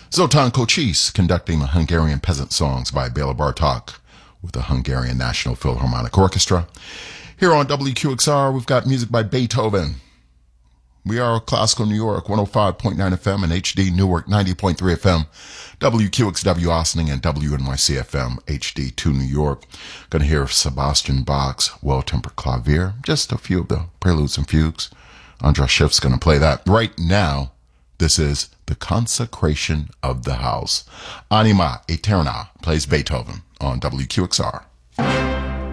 Zoltán Kocsis conducting the Hungarian peasant songs by Béla Bartók with the Hungarian National Philharmonic Orchestra. Here on WQXR, we've got music by Beethoven. We are Classical New York, 105.9 FM and HD Newark, 90.3 FM, WQXW Ossining and WNYC FM, HD2 New York. Going to hear Sebastian Bach's Well-Tempered Clavier, just a few of the preludes and fugues. Andras Schiff's going to play that right now. This is The Consecration of the House. Anima Eterna plays Beethoven on WQXR.